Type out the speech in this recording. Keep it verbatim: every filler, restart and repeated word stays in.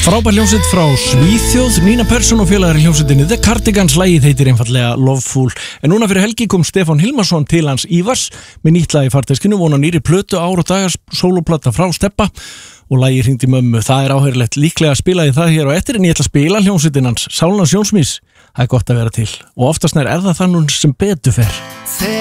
Frábær hljómsveit frá Svíþjóð, Nína Persson og félagar í hljómsveitinni The Cardigans. Lagið heitir einfaldlega Loveful. En núna fyrir helgi kom Stefán Hilmarsson til hans Ívars með nýtt lag í farteskinu, vona nýri plötu ár og dagars sólóplata frá Steppa og lagið hringdi mömmu. Það er áhugavert, líklega að spila í það hér og eftir, en ég ætla að spila hljómsveitin hans Sálnans Jónsmís. Það er gott að vera til og oftast nær er það þannig sem betur fer.